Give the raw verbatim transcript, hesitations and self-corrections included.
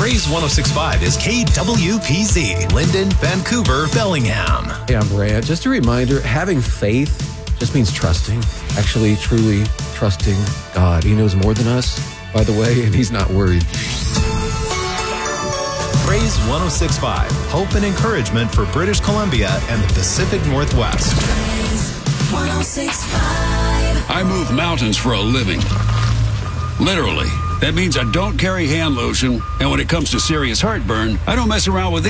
Praise one oh six point five is K W P Z, Linden, Vancouver, Bellingham. Hey, I'm Brad. Just a reminder, having faith just means trusting. Actually, truly trusting God. He knows more than us, by the way, and he's not worried. Praise one oh six point five, hope and encouragement for British Columbia and the Pacific Northwest. Praise one oh six point five. I move mountains for a living. Literally. That means I don't carry hand lotion, and when it comes to serious heartburn, I don't mess around with